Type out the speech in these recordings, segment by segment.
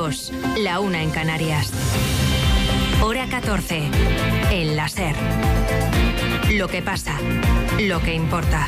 2, la 1 en Canarias. Hora 14, en la SER. Lo que pasa, lo que importa.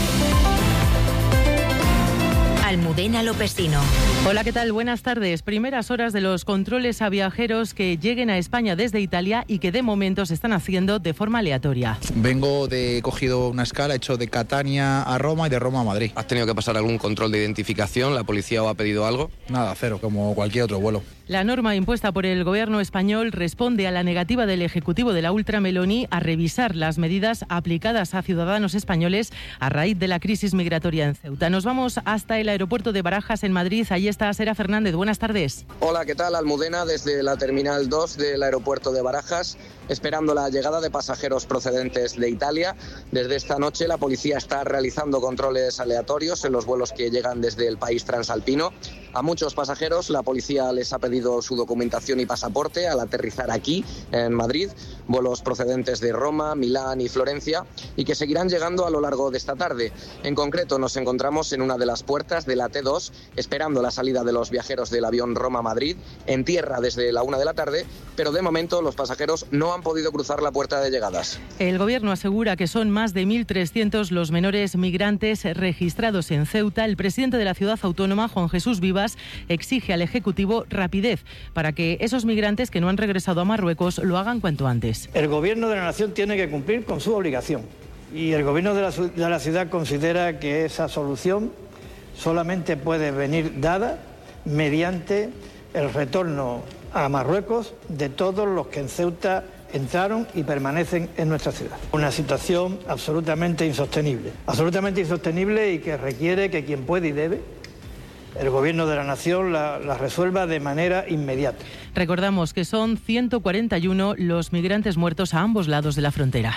Almudena Lopesino. Hola, ¿qué tal? Buenas tardes. Primeras horas de los controles a viajeros que lleguen a España desde Italia y que de momento se están haciendo de forma aleatoria. He cogido una escala, he hecho de Catania a Roma y de Roma a Madrid. ¿Has tenido que pasar algún control de identificación? ¿La policía os ha pedido algo? Nada, cero, como cualquier otro vuelo. La norma impuesta por el gobierno español responde a la negativa del Ejecutivo de la Ultra Meloni a revisar las medidas aplicadas a ciudadanos españoles a raíz de la crisis migratoria en Ceuta. Nos vamos hasta el aeropuerto de Barajas, en Madrid. Allí está Sera Fernández. Buenas tardes. Hola, ¿qué tal? Almudena, desde la Terminal 2 del aeropuerto de Barajas, esperando la llegada de pasajeros procedentes de Italia. Desde esta noche la policía está realizando controles aleatorios en los vuelos que llegan desde el país transalpino. A muchos pasajeros la policía les ha pedido su documentación y pasaporte al aterrizar aquí, en Madrid, vuelos procedentes de Roma, Milán y Florencia, y que seguirán llegando a lo largo de esta tarde. En concreto, nos encontramos en una de las puertas de la T2, esperando la salida de los viajeros del avión Roma-Madrid, en tierra desde la 1 de la tarde, pero de momento los pasajeros no han podido cruzar la puerta de llegadas. El gobierno asegura que son más de 1.300 los menores migrantes registrados en Ceuta. El presidente de la ciudad autónoma, Juan Jesús Vivas, exige al Ejecutivo rapidez para que esos migrantes que no han regresado a Marruecos lo hagan cuanto antes. El Gobierno de la Nación tiene que cumplir con su obligación y el Gobierno de la ciudad considera que esa solución solamente puede venir dada mediante el retorno a Marruecos de todos los que en Ceuta entraron y permanecen en nuestra ciudad. Una situación absolutamente insostenible y que requiere que quien puede y debe, el Gobierno de la Nación la resuelva de manera inmediata. Recordamos que son 141 los migrantes muertos a ambos lados de la frontera.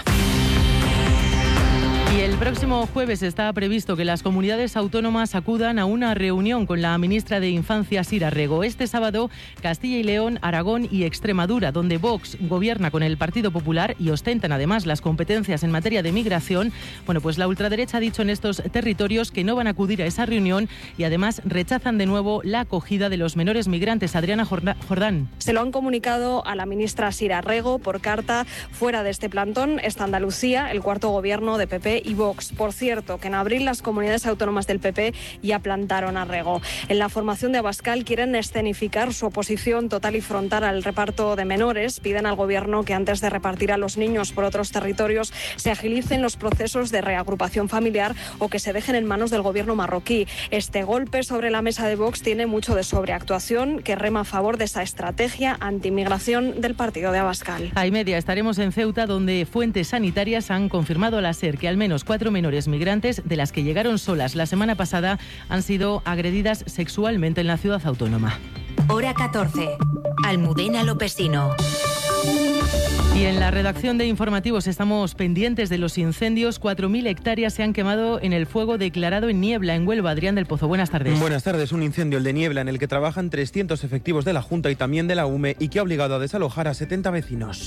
Y el próximo jueves está previsto que las comunidades autónomas acudan a una reunión con la ministra de Infancia, Sira Rego. Este sábado, Castilla y León, Aragón y Extremadura, donde Vox gobierna con el Partido Popular y ostentan además las competencias en materia de migración. Bueno, pues la ultraderecha ha dicho en estos territorios que no van a acudir a esa reunión y además rechazan de nuevo la acogida de los menores migrantes. Adriana Jordán. Se lo han comunicado a la ministra Sira Rego por carta. Fuera de este plantón está Andalucía, el cuarto gobierno de PP y Vox. Por cierto, que en abril las comunidades autónomas del PP ya plantaron a Rego. En la formación de Abascal quieren escenificar su oposición total y frontal al reparto de menores. Piden al gobierno que antes de repartir a los niños por otros territorios se agilicen los procesos de reagrupación familiar o que se dejen en manos del gobierno marroquí. Este golpe sobre la mesa de Vox tiene mucho de sobreactuación que rema a favor de esa estrategia antimigración del partido de Abascal. A y media estaremos en Ceuta, donde fuentes sanitarias han confirmado a la SER que al menos 4 menores migrantes, de las que llegaron solas la semana pasada, han sido agredidas sexualmente en la ciudad autónoma. Hora 14. Almudena Lopesino. Y en la redacción de informativos estamos pendientes de los incendios. 4.000 hectáreas se han quemado en el fuego declarado en Niebla, en Huelva. Adrián del Pozo, buenas tardes. Buenas tardes. Un incendio, el de Niebla, en el que trabajan 300 efectivos de la Junta y también de la UME y que ha obligado a desalojar a 70 vecinos.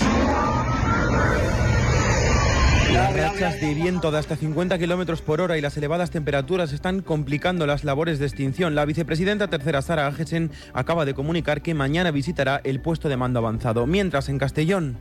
Las rachas de viento de hasta 50 km por hora y las elevadas temperaturas están complicando las labores de extinción. La vicepresidenta tercera, Sara Agesen, acaba de comunicar que mañana visitará el puesto de mando avanzado. Mientras, en Castellón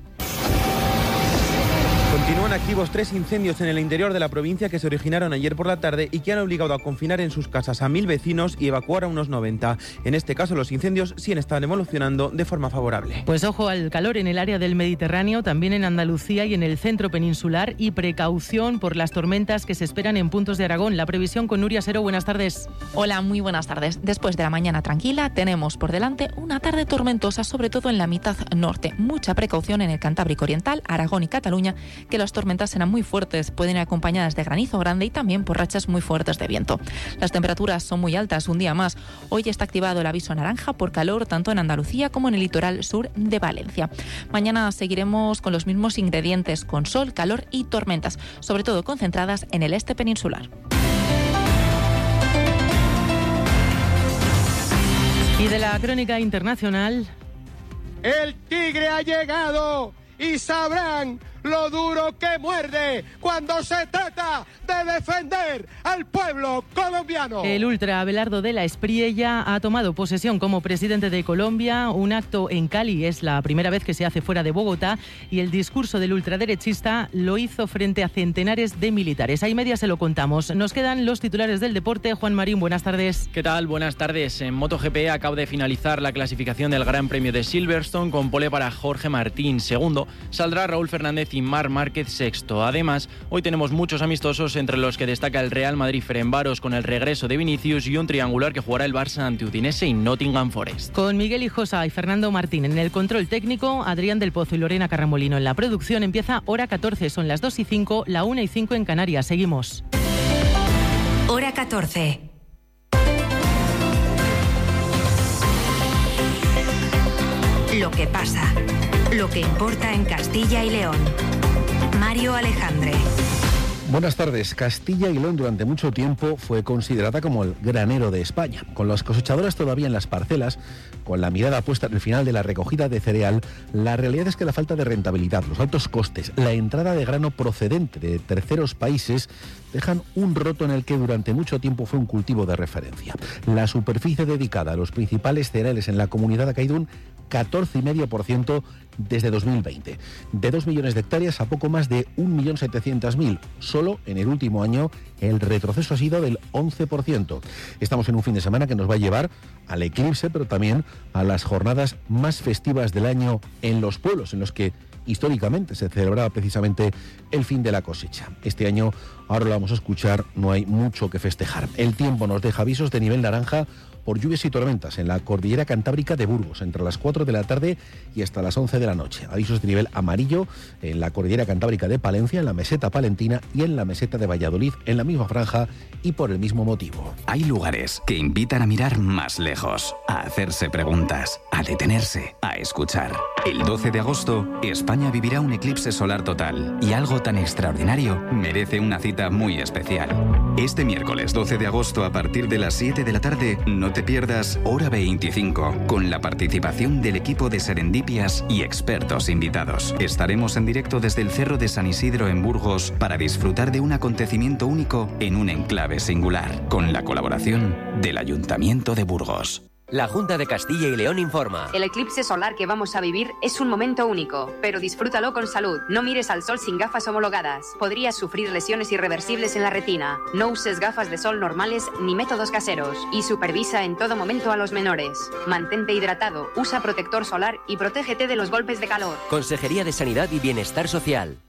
continúan activos 3 incendios en el interior de la provincia que se originaron ayer por la tarde y que han obligado a confinar en sus casas a 1.000 vecinos y evacuar a unos 90. En este caso, los incendios sí están evolucionando de forma favorable. Pues ojo al calor en el área del Mediterráneo, también en Andalucía y en el centro peninsular, y precaución por las tormentas que se esperan en puntos de Aragón. La previsión con Nuria Sero. Buenas tardes. Hola, muy buenas tardes. Después de la mañana tranquila, tenemos por delante una tarde tormentosa, sobre todo en la mitad norte. Mucha precaución en el Cantábrico Oriental, Aragón y Cataluña, que las tormentas serán muy fuertes, pueden ir acompañadas de granizo grande y también por rachas muy fuertes de viento. Las temperaturas son muy altas un día más. Hoy está activado el aviso naranja por calor tanto en Andalucía como en el litoral sur de Valencia. Mañana seguiremos con los mismos ingredientes, con sol, calor y tormentas, sobre todo concentradas en el este peninsular. Y de la crónica internacional... El tigre ha llegado y sabrán lo duro que muerde cuando se trata de defender al pueblo colombiano. El ultra Abelardo de la Espriella ha tomado posesión como presidente de Colombia. Un acto en Cali es la primera vez que se hace fuera de Bogotá y el discurso del ultraderechista lo hizo frente a centenares de militares. A y media se lo contamos. Nos quedan los titulares del deporte. Juan Marín, buenas tardes. ¿Qué tal? Buenas tardes. En MotoGP acaba de finalizar la clasificación del Gran Premio de Silverstone con pole para Jorge Martín. Segundo, saldrá Raúl Fernández y Marc Márquez sexto. Además, hoy tenemos muchos amistosos, entre los que destaca el Real Madrid-Ferencváros con el regreso de Vinicius y un triangular que jugará el Barça ante Udinese y Nottingham Forest. Con Miguel Hijosa y Fernando Martín en el control técnico, Adrián del Pozo y Lorena Carramolino en la producción. Empieza Hora 14, son las 2:05, la 1:05 en Canarias. Seguimos. Hora 14. Lo que pasa, lo que importa en Castilla y León. Mario Alejandre. Buenas tardes. Castilla y León durante mucho tiempo fue considerada como el granero de España. Con las cosechadoras todavía en las parcelas, con la mirada puesta en el final de la recogida de cereal, la realidad es que la falta de rentabilidad, los altos costes, la entrada de grano procedente de terceros países dejan un roto en el que durante mucho tiempo fue un cultivo de referencia. La superficie dedicada a los principales cereales en la comunidad ha caído un 14,5% desde 2020. De 2 millones de hectáreas a poco más de 1.700.000. Solo en el último año el retroceso ha sido del 11%. Estamos en un fin de semana que nos va a llevar al eclipse, pero también a las jornadas más festivas del año en los pueblos, en los que históricamente se celebraba precisamente el fin de la cosecha. Este año, ahora lo vamos a escuchar, no hay mucho que festejar. El tiempo nos deja avisos de nivel naranja por lluvias y tormentas en la cordillera cantábrica de Burgos, entre las 4 de la tarde y hasta las 11 de la noche. Avisos de nivel amarillo en la cordillera cantábrica de Palencia, en la meseta palentina y en la meseta de Valladolid, en la misma franja y por el mismo motivo. Hay lugares que invitan a mirar más lejos, a hacerse preguntas, a detenerse, a escuchar. El 12 de agosto, España vivirá un eclipse solar total y algo tan extraordinario merece una cita muy especial. Este miércoles 12 de agosto a partir de las 7 de la tarde, no te pierdas Hora 25, con la participación del equipo de Serendipias y expertos invitados. Estaremos en directo desde el Cerro de San Isidro en Burgos para disfrutar de un acontecimiento único en un enclave singular, con la colaboración del Ayuntamiento de Burgos. La Junta de Castilla y León informa. El eclipse solar que vamos a vivir es un momento único, pero disfrútalo con salud. No mires al sol sin gafas homologadas. Podrías sufrir lesiones irreversibles en la retina. No uses gafas de sol normales ni métodos caseros. Y supervisa en todo momento a los menores. Mantente hidratado, usa protector solar y protégete de los golpes de calor. Consejería de Sanidad y Bienestar Social.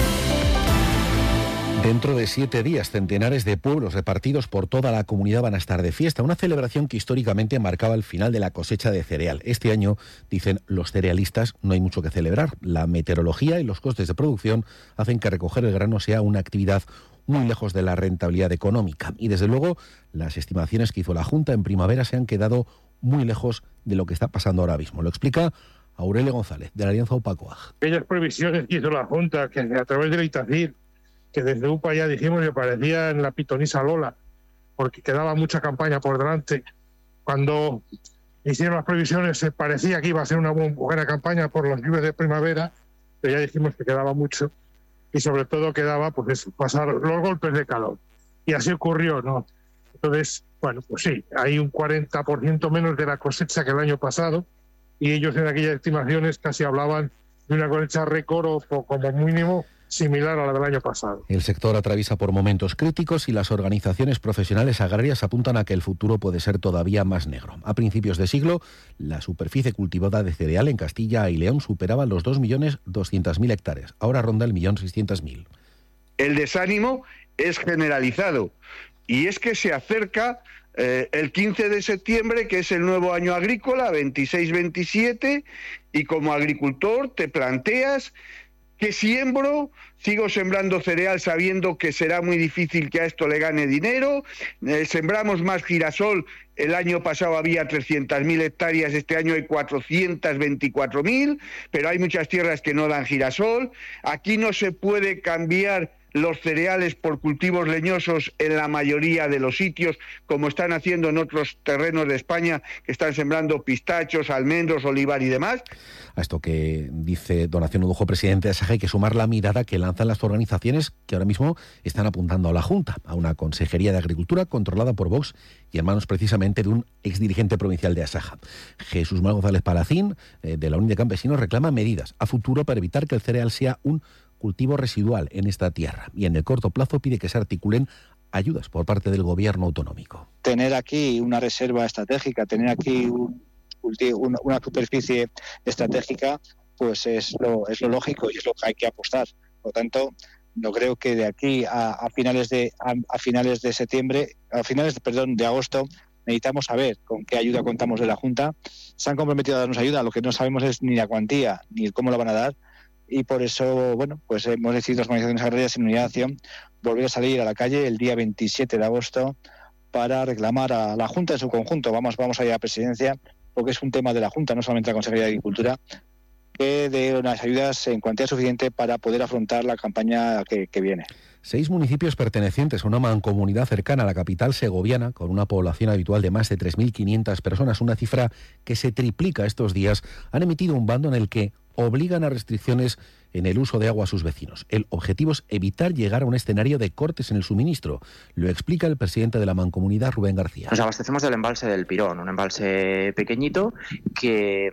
Dentro de 7 días, centenares de pueblos repartidos por toda la comunidad van a estar de fiesta, una celebración que históricamente marcaba el final de la cosecha de cereal. Este año, dicen los cerealistas, no hay mucho que celebrar. La meteorología y los costes de producción hacen que recoger el grano sea una actividad muy lejos de la rentabilidad económica. Y desde luego, las estimaciones que hizo la Junta en primavera se han quedado muy lejos de lo que está pasando ahora mismo. Lo explica Aurelio González, de la Alianza UPA-COAG. Aquellas previsiones que hizo la Junta, que a través del ITACIR, que desde UPA ya dijimos que parecía en la pitonisa Lola, porque quedaba mucha campaña por delante. Cuando hicieron las previsiones se parecía que iba a ser una buena campaña por los lluvias de primavera, pero ya dijimos que quedaba mucho y sobre todo quedaba pues eso, pasar los golpes de calor. Y así ocurrió, ¿no? Entonces, bueno, pues sí, hay un 40% menos de la cosecha que el año pasado y ellos en aquellas estimaciones casi hablaban de una cosecha récord o como mínimo similar a la del año pasado. El sector atraviesa por momentos críticos y las organizaciones profesionales agrarias apuntan a que el futuro puede ser todavía más negro. A principios de siglo, la superficie cultivada de cereal en Castilla y León superaba los 2.200.000 hectáreas. Ahora ronda el 1.600.000. El desánimo es generalizado y es que se acerca el 15 de septiembre, que es el nuevo año agrícola, 26-27, y como agricultor te planteas: ¿qué siembro? Sigo sembrando cereal sabiendo que será muy difícil que a esto le gane dinero. Sembramos más girasol. El año pasado había 300.000 hectáreas, este año hay 424.000, pero hay muchas tierras que no dan girasol. Aquí no se puede cambiar los cereales por cultivos leñosos en la mayoría de los sitios, como están haciendo en otros terrenos de España, que están sembrando pistachos, almendros, olivar y demás. A esto que dice Donación Udujo, presidente de Asaja, hay que sumar la mirada que lanzan las organizaciones que ahora mismo están apuntando a la Junta, a una Consejería de Agricultura controlada por Vox y en manos precisamente de un exdirigente provincial de Asaja. Jesús Manuel González Palacín, de la Unión de Campesinos, reclama medidas a futuro para evitar que el cereal sea un cultivo residual en esta tierra, y en el corto plazo pide que se articulen ayudas por parte del gobierno autonómico. Tener aquí una reserva estratégica, tener aquí una superficie estratégica, pues es lo lógico y es lo que hay que apostar. Por lo tanto, yo creo que de aquí a finales de agosto, necesitamos saber con qué ayuda contamos de la Junta. Se han comprometido a darnos ayuda, lo que no sabemos es ni la cuantía ni cómo la van a dar. Y por eso, pues hemos decidido las organizaciones agrarias en Unidad de Acción volver a salir a la calle el día 27 de agosto para reclamar a la Junta en su conjunto. Vamos allá a Presidencia, porque es un tema de la Junta, no solamente la Consejería de Agricultura, que dé unas ayudas en cuantía suficiente para poder afrontar la campaña que viene. 6 municipios pertenecientes a una mancomunidad cercana a la capital segoviana, con una población habitual de más de 3.500 personas, una cifra que se triplica estos días, han emitido un bando en el que obligan a restricciones en el uso de agua a sus vecinos. El objetivo es evitar llegar a un escenario de cortes en el suministro. Lo explica el presidente de la mancomunidad, Rubén García. Nos abastecemos del embalse del Pirón, un embalse pequeñito que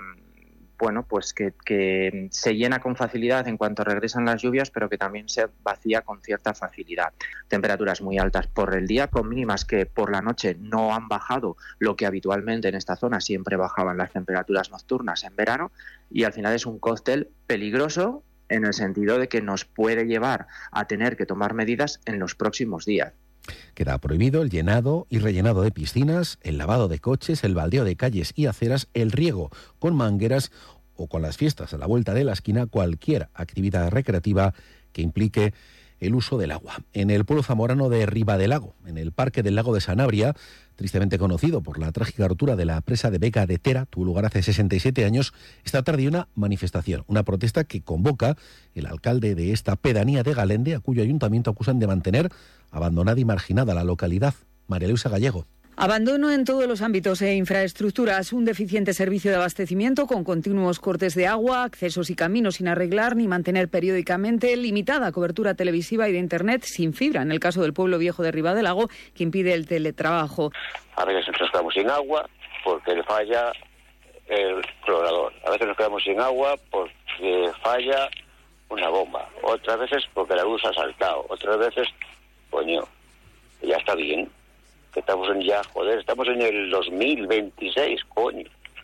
se llena con facilidad en cuanto regresan las lluvias, pero que también se vacía con cierta facilidad. Temperaturas muy altas por el día, con mínimas que por la noche no han bajado lo que habitualmente en esta zona siempre bajaban las temperaturas nocturnas en verano, y al final es un cóctel peligroso en el sentido de que nos puede llevar a tener que tomar medidas en los próximos días. Queda prohibido el llenado y rellenado de piscinas, el lavado de coches, el baldeo de calles y aceras, el riego con mangueras o con las fiestas a la vuelta de la esquina, cualquier actividad recreativa que implique el uso del agua. En el pueblo zamorano de Ribadelago, en el Parque del Lago de Sanabria, tristemente conocido por la trágica rotura de la presa de Vega de Tera, tuvo lugar hace 67 años, esta tarde una manifestación, una protesta que convoca el alcalde de esta pedanía de Galende, a cuyo ayuntamiento acusan de mantener abandonada y marginada la localidad. María Luisa Gallego. Abandono en todos los ámbitos e infraestructuras, un deficiente servicio de abastecimiento con continuos cortes de agua, accesos y caminos sin arreglar ni mantener periódicamente, limitada cobertura televisiva y de Internet sin fibra, en el caso del pueblo viejo de Ribadelago, que impide el teletrabajo. A veces nos quedamos sin agua porque le falla el explorador, a veces nos quedamos sin agua porque falla una bomba, otras veces porque la luz ha saltado, otras veces, ya está bien. Que estamos en el 2026, coño.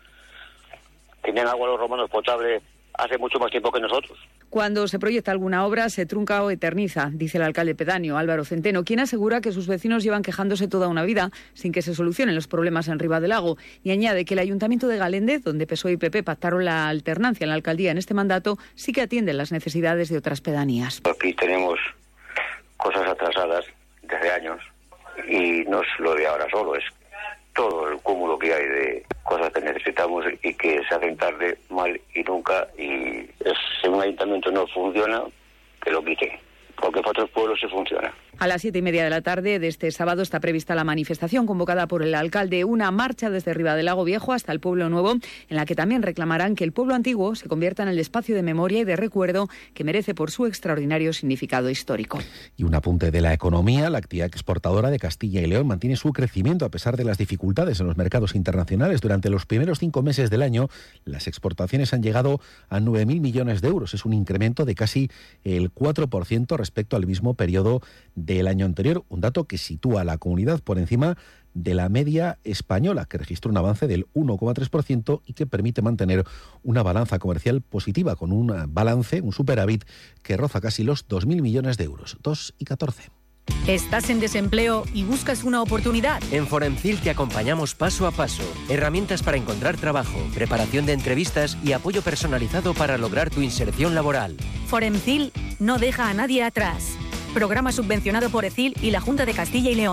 Tenían agua los romanos potable hace mucho más tiempo que nosotros. Cuando se proyecta alguna obra, se trunca o eterniza, dice el alcalde pedáneo, Álvaro Centeno, quien asegura que sus vecinos llevan quejándose toda una vida sin que se solucionen los problemas en Ribadelago, y añade que el Ayuntamiento de Galende, donde PSOE y PP pactaron la alternancia en la alcaldía en este mandato, sí que atienden las necesidades de otras pedanías. Aquí tenemos cosas atrasadas desde años. Y no es lo de ahora solo, es todo el cúmulo que hay de cosas que necesitamos y que se hacen tarde, mal y nunca. Y si un ayuntamiento no funciona, que lo quite, porque para otros pueblos sí funciona. A las 7:30 de la tarde de este sábado está prevista la manifestación convocada por el alcalde, una marcha desde Ribadelago Viejo hasta el Pueblo Nuevo, en la que también reclamarán que el pueblo antiguo se convierta en el espacio de memoria y de recuerdo que merece por su extraordinario significado histórico. Y un apunte de la economía: la actividad exportadora de Castilla y León mantiene su crecimiento a pesar de las dificultades en los mercados internacionales. Durante los primeros 5 meses del año, las exportaciones han llegado a 9.000 millones de euros. Es un incremento de casi el 4% respecto al mismo periodo del año anterior, un dato que sitúa a la comunidad por encima de la media española, que registró un avance del 1,3% y que permite mantener una balanza comercial positiva, con un balance, un superávit que roza casi los 2.000 millones de euros, 2,14. ¿Estás en desempleo y buscas una oportunidad? En Forencil te acompañamos paso a paso. Herramientas para encontrar trabajo, preparación de entrevistas y apoyo personalizado para lograr tu inserción laboral. Forencil no deja a nadie atrás. Programa subvencionado por ECIL y la Junta de Castilla y León.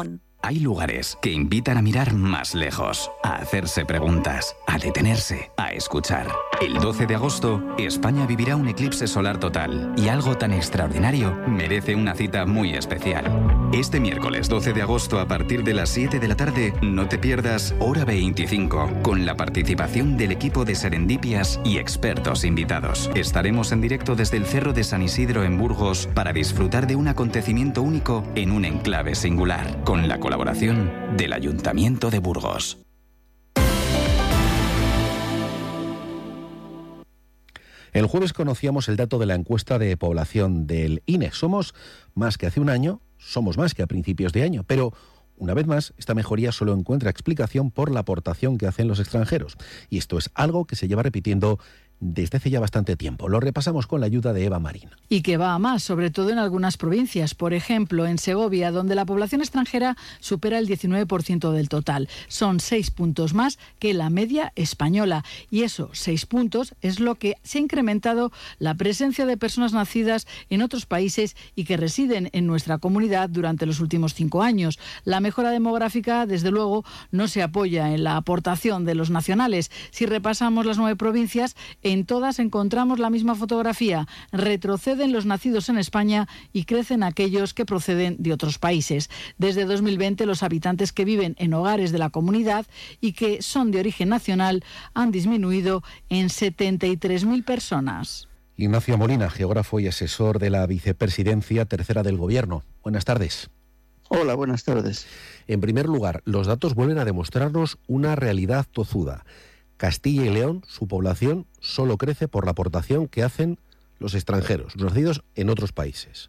Hay lugares que invitan a mirar más lejos, a hacerse preguntas, a detenerse, a escuchar. El 12 de agosto, España vivirá un eclipse solar total y algo tan extraordinario merece una cita muy especial. Este miércoles 12 de agosto a partir de las 7 de la tarde, no te pierdas Hora 25, con la participación del equipo de Serendipias y expertos invitados. Estaremos en directo desde el Cerro de San Isidro en Burgos para disfrutar de un acontecimiento único en un enclave singular, con la colaboración del Ayuntamiento de Burgos. El jueves conocíamos el dato de la encuesta de población del INE. Somos más que hace un año, somos más que a principios de año, pero una vez más, esta mejoría solo encuentra explicación por la aportación que hacen los extranjeros. Y esto es algo que se lleva repitiendo desde hace ya bastante tiempo. Lo repasamos con la ayuda de Eva Marín. Y que va a más, sobre todo en algunas provincias. Por ejemplo, en Segovia, donde la población extranjera supera el 19% del total. Son 6 puntos más que la media española. Y eso, 6 puntos, es lo que se ha incrementado la presencia de personas nacidas en otros países y que residen en nuestra comunidad durante los últimos 5 años. La mejora demográfica, desde luego, no se apoya en la aportación de los nacionales. Si repasamos las 9 provincias, en todas encontramos la misma fotografía. Retroceden los nacidos en España y crecen aquellos que proceden de otros países. Desde 2020, los habitantes que viven en hogares de la comunidad y que son de origen nacional han disminuido en 73.000 personas. Ignacio Molina, geógrafo y asesor de la Vicepresidencia Tercera del Gobierno. Buenas tardes. Hola, buenas tardes. En primer lugar, los datos vuelven a demostrarnos una realidad tozuda. Castilla y León, su población solo crece por la aportación que hacen los extranjeros, los nacidos en otros países.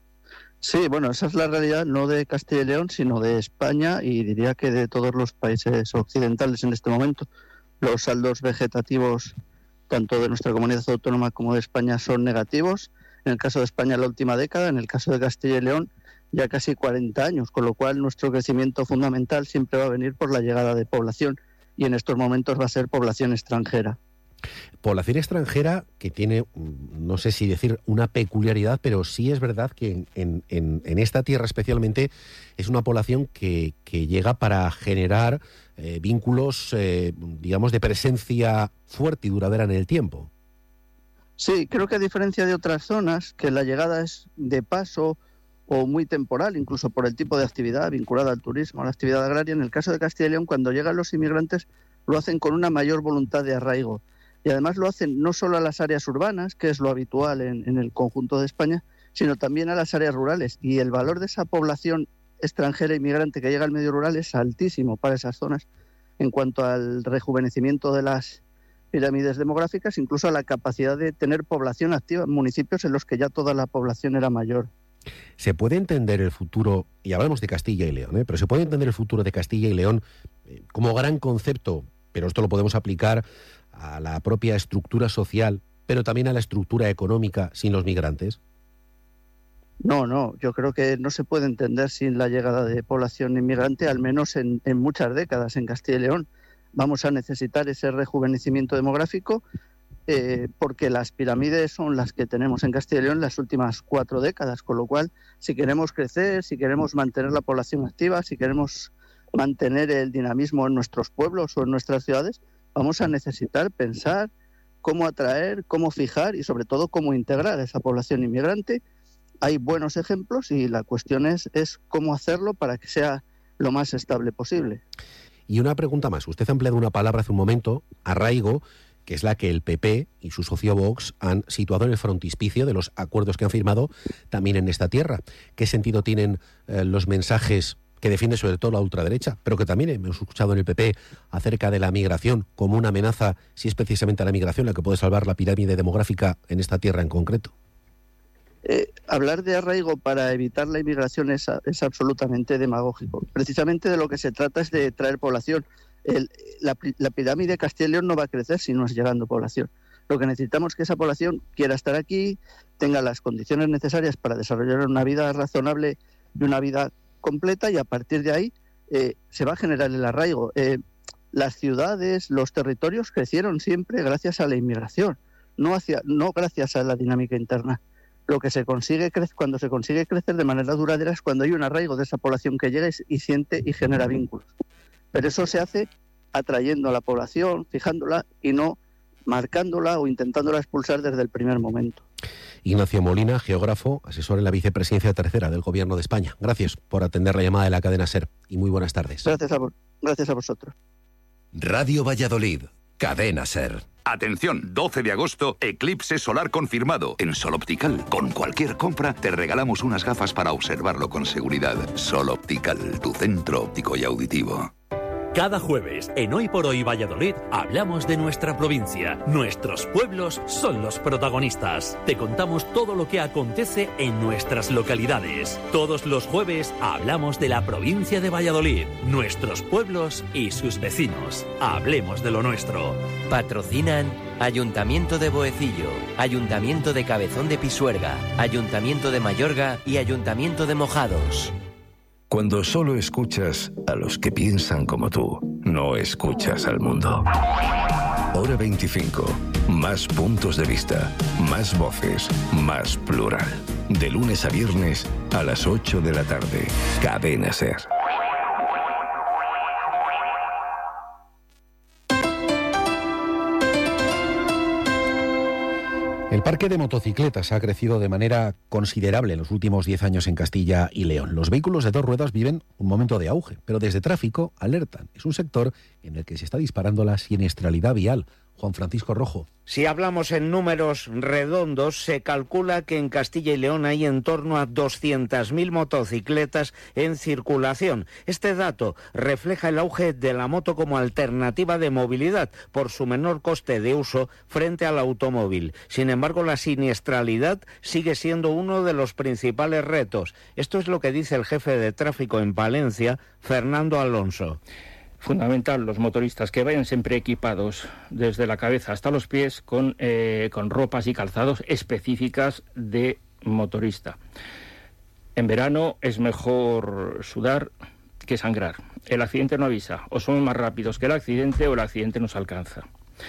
Sí, bueno, esa es la realidad no de Castilla y León, sino de España y diría que de todos los países occidentales en este momento. Los saldos vegetativos, tanto de nuestra comunidad autónoma como de España, son negativos. En el caso de España, la última década, en el caso de Castilla y León, ya casi 40 años, con lo cual nuestro crecimiento fundamental siempre va a venir por la llegada de población. Y en estos momentos va a ser población extranjera. Población extranjera que tiene, no sé si decir una peculiaridad, pero sí es verdad que en esta tierra especialmente es una población que llega para generar vínculos, digamos, de presencia fuerte y duradera en el tiempo. Sí, creo que a diferencia de otras zonas, que la llegada es de paso o muy temporal, incluso por el tipo de actividad vinculada al turismo, a la actividad agraria. En el caso de Castilla y León, cuando llegan los inmigrantes, lo hacen con una mayor voluntad de arraigo. Y además lo hacen no solo a las áreas urbanas, que es lo habitual en el conjunto de España, sino también a las áreas rurales. Y el valor de esa población extranjera inmigrante que llega al medio rural es altísimo para esas zonas, en cuanto al rejuvenecimiento de las pirámides demográficas, incluso a la capacidad de tener población activa en municipios en los que ya toda la población era mayor. ¿Se puede entender el futuro, y hablamos de Castilla y León, pero se puede entender el futuro de Castilla y León como gran concepto, pero esto lo podemos aplicar a la propia estructura social, pero también a la estructura económica sin los migrantes? No, yo creo que no se puede entender sin la llegada de población inmigrante, al menos en muchas décadas en Castilla y León. Vamos a necesitar ese rejuvenecimiento demográfico, porque las pirámides son las que tenemos en Castilla y León las últimas 4 décadas, con lo cual, si queremos crecer, si queremos mantener la población activa, si queremos mantener el dinamismo en nuestros pueblos o en nuestras ciudades, vamos a necesitar pensar cómo atraer, cómo fijar y sobre todo cómo integrar a esa población inmigrante. Hay buenos ejemplos y la cuestión es cómo hacerlo para que sea lo más estable posible. Y una pregunta más. Usted ha empleado una palabra hace un momento, arraigo, que es la que el PP y su socio Vox han situado en el frontispicio de los acuerdos que han firmado también en esta tierra. ¿Qué sentido tienen los mensajes que defiende sobre todo la ultraderecha, pero que también hemos escuchado en el PP acerca de la migración como una amenaza, si es precisamente la migración la que puede salvar la pirámide demográfica en esta tierra en concreto? Hablar de arraigo para evitar la inmigración es absolutamente demagógico. Precisamente de lo que se trata es de traer población. La pirámide de Castilla y León no va a crecer si no es llegando población. Lo que necesitamos es que esa población quiera estar aquí, tenga las condiciones necesarias para desarrollar una vida razonable y una vida completa, y a partir de ahí se va a generar el arraigo. Las ciudades, los territorios crecieron siempre gracias a la inmigración, no gracias a la dinámica interna. Lo que se consigue cuando se consigue crecer de manera duradera es cuando hay un arraigo de esa población que llega y siente y genera vínculos. Pero eso se hace atrayendo a la población, fijándola y no marcándola o intentándola expulsar desde el primer momento. Ignacio Molina, geógrafo, asesor en la vicepresidencia tercera del Gobierno de España. Gracias por atender la llamada de la cadena SER y muy buenas tardes. Gracias a vosotros. Radio Valladolid, cadena SER. Atención, 12 de agosto, eclipse solar confirmado. En Sol Optical, con cualquier compra, te regalamos unas gafas para observarlo con seguridad. Sol Optical, tu centro óptico y auditivo. Cada jueves, en Hoy por Hoy Valladolid, hablamos de nuestra provincia. Nuestros pueblos son los protagonistas. Te contamos todo lo que acontece en nuestras localidades. Todos los jueves hablamos de la provincia de Valladolid, nuestros pueblos y sus vecinos. Hablemos de lo nuestro. Patrocinan Ayuntamiento de Boecillo, Ayuntamiento de Cabezón de Pisuerga, Ayuntamiento de Mayorga y Ayuntamiento de Mojados. Cuando solo escuchas a los que piensan como tú, no escuchas al mundo. Hora 25. Más puntos de vista, más voces, más plural. De lunes a viernes a las 8 de la tarde. Cadena SER. El parque de motocicletas ha crecido de manera considerable en los últimos 10 años en Castilla y León. Los vehículos de dos ruedas viven un momento de auge, pero desde tráfico alertan. Es un sector en el que se está disparando la siniestralidad vial. Juan Francisco Rojo. Si hablamos en números redondos, se calcula que en Castilla y León hay en torno a 200.000 motocicletas en circulación. Este dato refleja el auge de la moto como alternativa de movilidad por su menor coste de uso frente al automóvil. Sin embargo, la siniestralidad sigue siendo uno de los principales retos. Esto es lo que dice el jefe de tráfico en Palencia, Fernando Alonso. Fundamental, los motoristas que vayan siempre equipados desde la cabeza hasta los pies con ropas y calzados específicas de motorista. En verano es mejor sudar que sangrar. El accidente no avisa, o somos más rápidos que el accidente o el accidente nos alcanza.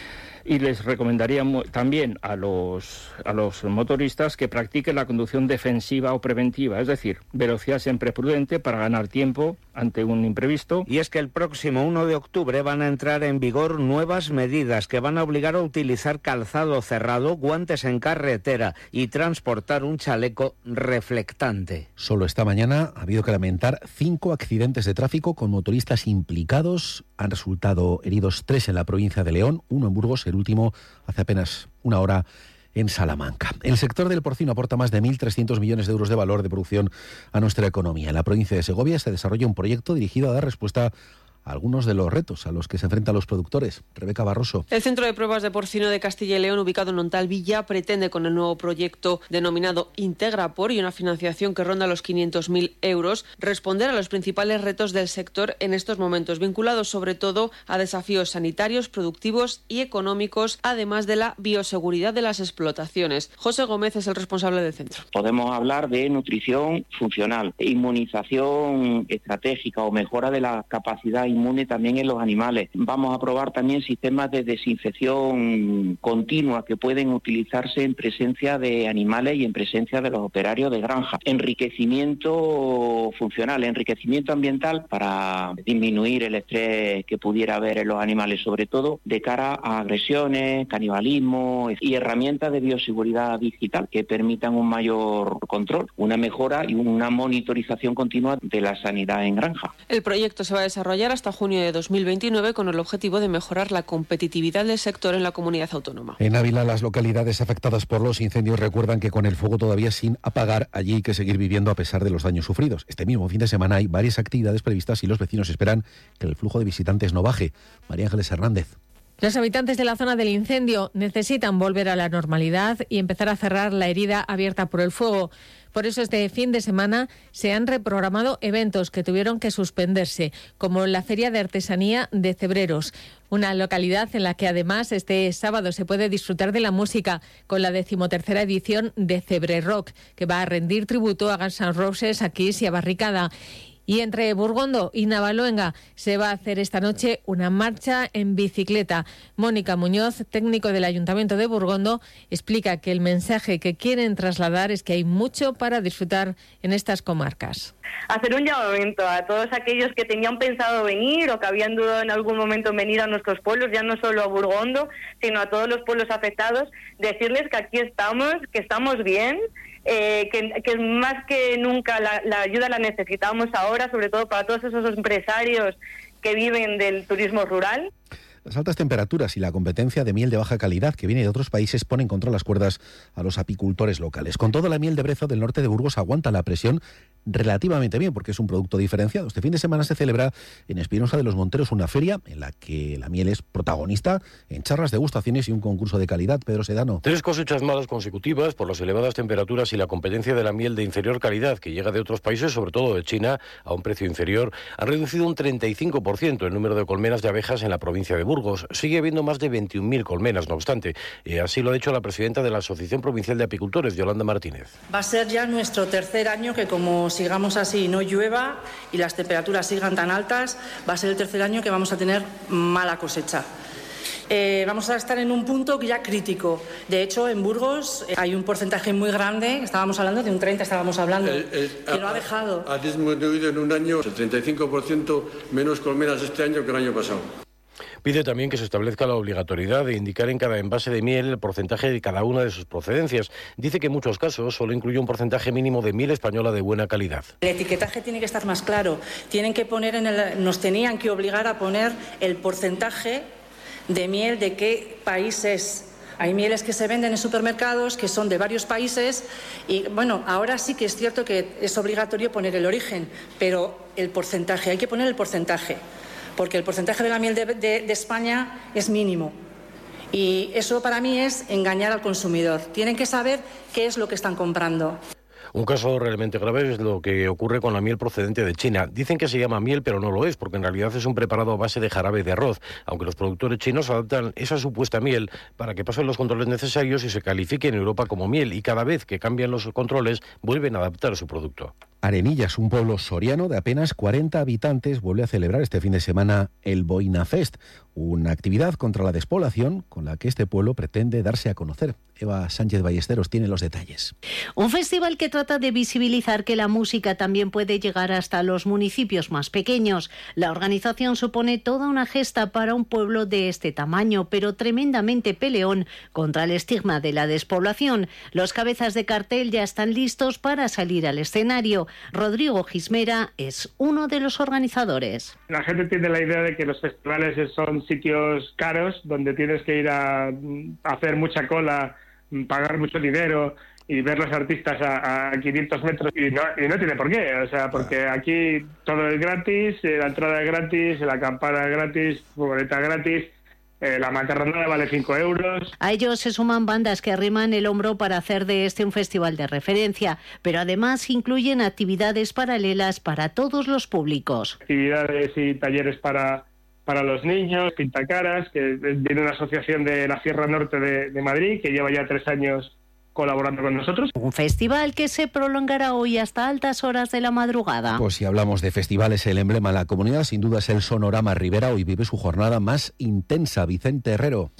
Y les recomendaría también a los motoristas que practiquen la conducción defensiva o preventiva, es decir, velocidad siempre prudente para ganar tiempo ante un imprevisto. Y es que el próximo 1 de octubre van a entrar en vigor nuevas medidas que van a obligar a utilizar calzado cerrado, guantes en carretera y transportar un chaleco reflectante. Solo esta mañana ha habido que lamentar 5 accidentes de tráfico con motoristas implicados. Han resultado heridos 3 en la provincia de León, 1 en Burgos, el último hace apenas una hora en Salamanca. El sector del porcino aporta más de 1.300 millones de euros de valor de producción a nuestra economía. En la provincia de Segovia se desarrolla un proyecto dirigido a dar respuesta a algunos de los retos a los que se enfrentan los productores. Rebeca Barroso. El Centro de Pruebas de Porcino de Castilla y León, ubicado en Ontalvilla, pretende con el nuevo proyecto denominado Integrapor y una financiación que ronda los 500.000 euros, responder a los principales retos del sector en estos momentos, vinculados sobre todo a desafíos sanitarios, productivos y económicos, además de la bioseguridad de las explotaciones. José Gómez es el responsable del centro. Podemos hablar de nutrición funcional, inmunización estratégica o mejora de la capacidad inmune también en los animales. Vamos a probar también sistemas de desinfección continua que pueden utilizarse en presencia de animales y en presencia de los operarios de granja. Enriquecimiento funcional, enriquecimiento ambiental para disminuir el estrés que pudiera haber en los animales, sobre todo de cara a agresiones, canibalismo y herramientas de bioseguridad digital que permitan un mayor control, una mejora y una monitorización continua de la sanidad en granja. El proyecto se va a desarrollar hasta junio de 2029 con el objetivo de mejorar la competitividad del sector en la comunidad autónoma. En Ávila, las localidades afectadas por los incendios recuerdan que con el fuego todavía sin apagar, allí hay que seguir viviendo a pesar de los daños sufridos. Este mismo fin de semana hay varias actividades previstas y los vecinos esperan que el flujo de visitantes no baje. María Ángeles Hernández. Los habitantes de la zona del incendio necesitan volver a la normalidad y empezar a cerrar la herida abierta por el fuego. Por eso este fin de semana se han reprogramado eventos que tuvieron que suspenderse, como la Feria de Artesanía de Cebreros, una localidad en la que además este sábado se puede disfrutar de la música con la 13ª edición de Cebre Rock, que va a rendir tributo a Guns N' Roses, a Kiss y a Barricada. Y entre Burgondo y Navaluenga se va a hacer esta noche una marcha en bicicleta. Mónica Muñoz, técnico del Ayuntamiento de Burgondo, explica que el mensaje que quieren trasladar es que hay mucho para disfrutar en estas comarcas. Hacer un llamamiento a todos aquellos que tenían pensado venir o que habían dudado en algún momento en venir a nuestros pueblos, ya no solo a Burgondo, sino a todos los pueblos afectados, decirles que aquí estamos, que estamos bien, que más que nunca la ayuda la necesitamos ahora, sobre todo para todos esos empresarios que viven del turismo rural. Las altas temperaturas y la competencia de miel de baja calidad que viene de otros países ponen contra las cuerdas a los apicultores locales. Con todo, la miel de Brezo del norte de Burgos aguanta la presión relativamente bien porque es un producto diferenciado. Este fin de semana se celebra en Espinosa de los Monteros una feria en la que la miel es protagonista en charlas, degustaciones y un concurso de calidad. Pedro Sedano. 3 cosechas malas consecutivas por las elevadas temperaturas y la competencia de la miel de inferior calidad que llega de otros países, sobre todo de China, a un precio inferior, han reducido un 35% el número de colmenas de abejas en la provincia de Burgos. Sigue habiendo más de 21.000 colmenas, no obstante. Así lo ha dicho la presidenta de la Asociación Provincial de Apicultores, Yolanda Martínez. Va a ser ya nuestro tercer año que, como sigamos así y no llueva y las temperaturas sigan tan altas, va a ser el tercer año que vamos a tener mala cosecha. Vamos a estar en un punto ya crítico. De hecho, en Burgos hay un porcentaje muy grande, estábamos hablando de un 30%, que no ha dejado. Ha disminuido en un año el 35% menos colmenas este año que el año pasado. Pide también que se establezca la obligatoriedad de indicar en cada envase de miel el porcentaje de cada una de sus procedencias. Dice que en muchos casos solo incluye un porcentaje mínimo de miel española de buena calidad. El etiquetaje tiene que estar más claro. Tienen que poner nos tenían que obligar a poner el porcentaje de miel de qué país es. Hay mieles que se venden en supermercados que son de varios países y, bueno, ahora sí que es cierto que es obligatorio poner el origen, pero el porcentaje, hay que poner el porcentaje. Porque el porcentaje de la miel de España es mínimo. Y eso para mí es engañar al consumidor. Tienen que saber qué es lo que están comprando. Un caso realmente grave es lo que ocurre con la miel procedente de China. Dicen que se llama miel, pero no lo es, porque en realidad es un preparado a base de jarabe de arroz, aunque los productores chinos adaptan esa supuesta miel para que pasen los controles necesarios y se califique en Europa como miel, y cada vez que cambian los controles vuelven a adaptar su producto. Arenillas, un pueblo soriano de apenas 40 habitantes, vuelve a celebrar este fin de semana el Boina Fest, una actividad contra la despoblación con la que este pueblo pretende darse a conocer. Eva Sánchez Ballesteros tiene los detalles. Un festival que trata de visibilizar que la música también puede llegar hasta los municipios más pequeños. La organización supone toda una gesta para un pueblo de este tamaño, pero tremendamente peleón contra el estigma de la despoblación. Los cabezas de cartel ya están listos para salir al escenario. Rodrigo Gismera es uno de los organizadores. La gente tiene la idea de que los festivales son sitios caros donde tienes que ir a hacer mucha cola, pagar mucho dinero y ver los artistas a 500 metros y no tiene por qué, o sea, porque aquí todo es gratis, la entrada es gratis, la acampada es gratis, furgoneta gratis. La macarronada vale 5 euros. A ellos se suman bandas que arriman el hombro para hacer de este un festival de referencia, pero además incluyen actividades paralelas para todos los públicos. Actividades y talleres para los niños, pintacaras, que viene una asociación de la Sierra Norte de Madrid que lleva ya 3 años colaborando con nosotros. Un festival que se prolongará hoy hasta altas horas de la madrugada. Pues si hablamos de festivales, el emblema de la comunidad sin duda es el Sonorama Ribera. Hoy vive su jornada más intensa. Vicente Herrero.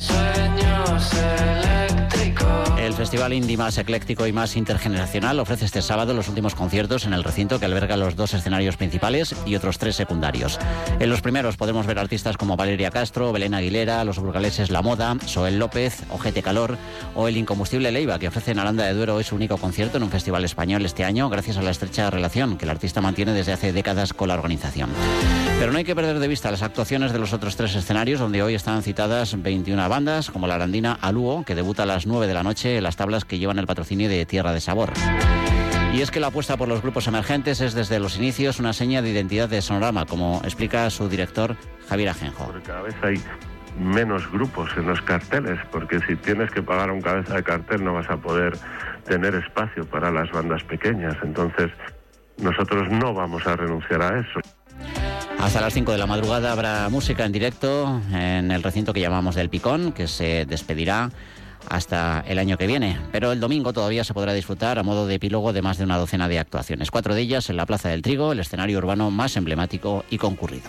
El festival indie más ecléctico y más intergeneracional ofrece este sábado los últimos conciertos en el recinto que alberga los 2 escenarios principales y otros 3 secundarios. En los primeros podemos ver artistas como Valeria Castro, Belén Aguilera, los burgaleses La Moda, Soel López, Ojete Calor o el incombustible Leiva, que ofrece en Aranda de Duero hoy su único concierto en un festival español este año gracias a la estrecha relación que el artista mantiene desde hace décadas con la organización. Pero no hay que perder de vista las actuaciones de los otros 3 escenarios, donde hoy están citadas 21 bandas, como la arandina Aluo, que debuta a las 9 de la noche en las tablas que llevan el patrocinio de Tierra de Sabor. Y es que la apuesta por los grupos emergentes es desde los inicios una seña de identidad de Sonorama, como explica su director Javier Ajenjo. Porque cada vez hay menos grupos en los carteles, porque si tienes que pagar un cabeza de cartel no vas a poder tener espacio para las bandas pequeñas. Entonces, nosotros no vamos a renunciar a eso. Hasta las 5 de la madrugada habrá música en directo en el recinto que llamamos del Picón, que se despedirá hasta el año que viene. Pero el domingo todavía se podrá disfrutar a modo de epílogo de más de una docena de actuaciones. 4 de ellas en la Plaza del Trigo, el escenario urbano más emblemático y concurrido.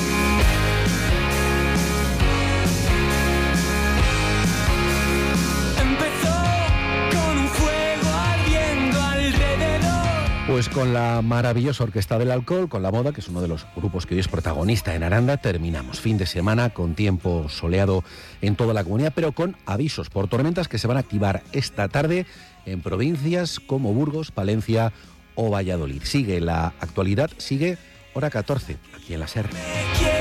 Pues con la maravillosa Orquesta del Alcohol, con La Moda, que es uno de los grupos que hoy es protagonista en Aranda, terminamos fin de semana con tiempo soleado en toda la comunidad, pero con avisos por tormentas que se van a activar esta tarde en provincias como Burgos, Palencia o Valladolid. Sigue la actualidad, sigue hora 14, aquí en la SER.